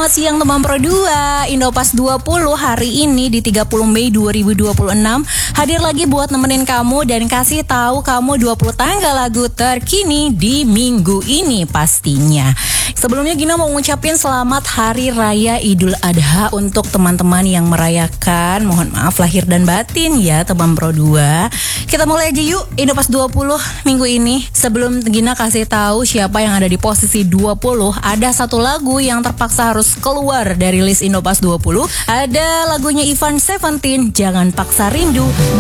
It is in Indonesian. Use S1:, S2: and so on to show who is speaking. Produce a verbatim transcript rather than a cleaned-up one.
S1: selamat siang teman Pro dua. Indopas dua puluh hari ini di tiga puluh Mei dua ribu dua puluh enam hadir lagi buat nemenin kamu dan kasih tahu kamu dua puluh tanggal lagu terkini di minggu ini pastinya. Sebelumnya Gina mau ngucapin selamat Hari Raya Idul Adha untuk teman-teman yang merayakan. Mohon maaf lahir dan batin ya teman Pro dua. Kita mulai aja yuk Indopas dua puluh minggu ini. Sebelum Gina kasih tahu siapa yang ada di posisi dua puluh, ada satu lagu yang terpaksa harus keluar dari list Indopas dua puluh. Ada lagunya Ivan Seventeen, Jangan Paksa Rindu.